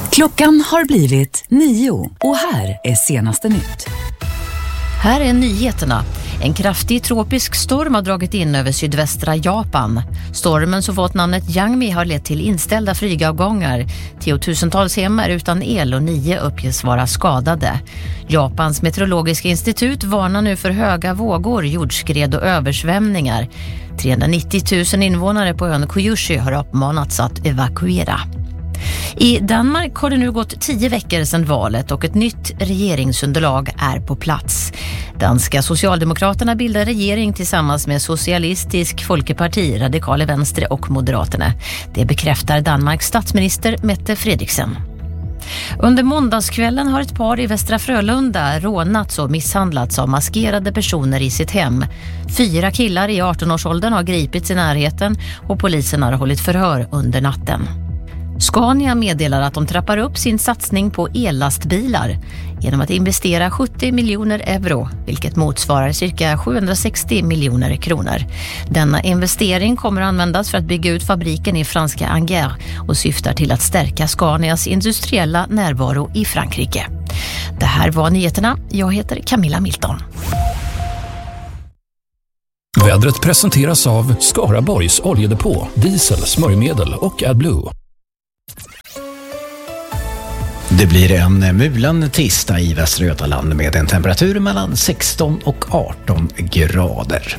Klockan har blivit 9 och här är senaste nytt. Här är nyheterna. En kraftig tropisk storm har dragit in över sydvästra Japan. Stormen som fått namnet Yangmi har lett till inställda flygavgångar. Tiotusentals hem är utan el och 9 uppges vara skadade. Japans meteorologiska institut varnar nu för höga vågor, jordskred och översvämningar. 390 000 invånare på ön Kyushu har uppmanats att evakuera. I Danmark har det nu gått 10 veckor sedan valet och ett nytt regeringsunderlag är på plats. Danska Socialdemokraterna bildar regering tillsammans med Socialistisk Folkeparti, Radikale Venstre och Moderaterna. Det bekräftar Danmarks statsminister Mette Frederiksen. Under måndagskvällen har ett par i Västra Frölunda rånats och misshandlats av maskerade personer i sitt hem. 4 killar i 18-årsåldern har gripits i närheten och polisen har hållit förhör under natten. Scania meddelar att de trappar upp sin satsning på ellastbilar genom att investera 70 miljoner euro, vilket motsvarar cirka 760 miljoner kronor. Denna investering kommer att användas för att bygga ut fabriken i franska Angers och syftar till att stärka Scanias industriella närvaro i Frankrike. Det här var nyheterna. Jag heter Camilla Milton. Vädret presenteras av Skaraborgs oljedepå, diesel, smörjmedel och AdBlue. Det blir en mulen tisdag i Västra Götaland med en temperatur mellan 16 och 18 grader.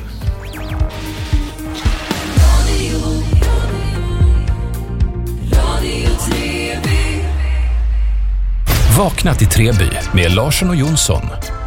Vakna till Treby med Larsson och Jonsson.